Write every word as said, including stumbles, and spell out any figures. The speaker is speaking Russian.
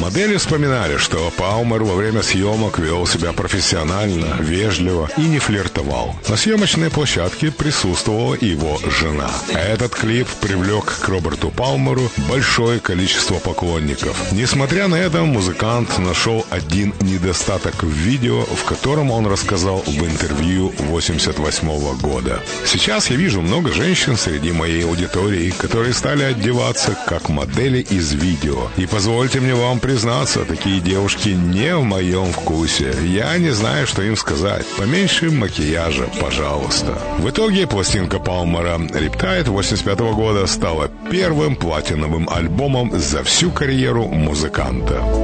Модели вспоминали, что Палмер во время съемок вел себя профессионально, вежливо и не флиртовал. На съемочной площадке присутствовала его жена. Этот клип привлек к Роберту Палмеру большое количество поклонников. Несмотря на это, музыкант нашел один недостаток в видео, в котором он рассказал в интервью восемьдесят восьмого года. «Сейчас я вижу много женщин среди моей аудитории, которые стали одеваться как модели из видео. И позвольте мне вам признаться, такие девушки не в моем вкусе. Я не знаю, что им сказать. Поменьше макияжа, пожалуйста». В итоге пластинка Палмера «Riptide» восемьдесят пятого года стала первым платиновым альбомом за всю карьеру музыканта.